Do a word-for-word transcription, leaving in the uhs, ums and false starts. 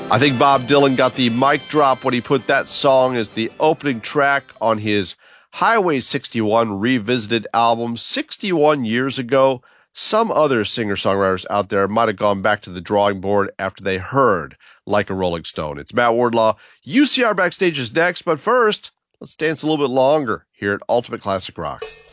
I think Bob Dylan got the mic drop when he put that song as the opening track on his Highway sixty-one Revisited album sixty-one years ago. Some other singer-songwriters out there might have gone back to the drawing board after they heard Like a Rolling Stone. It's Matt Wardlaw. U C R Backstage is next, but first, let's dance a little bit longer here at Ultimate Classic Rock.